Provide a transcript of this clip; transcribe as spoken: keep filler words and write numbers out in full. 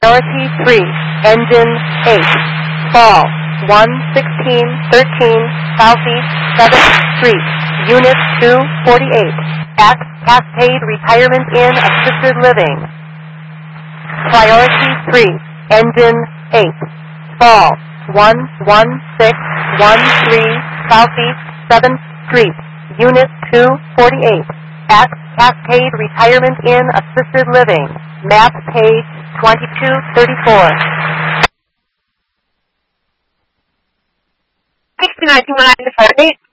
Priority three, Engine eight, Fall one sixteen thirteen Southeast seventh Street, Unit two forty-eight, at Cascade Retirement Inn Assisted Living. Priority three, Engine eight, Fall one one six one three Southeast seventh Street, Unit two forty-eight, at Cascade Retirement Inn Assisted Living, map page twenty-two thirty-four. sixty-nine to nine, the fire date.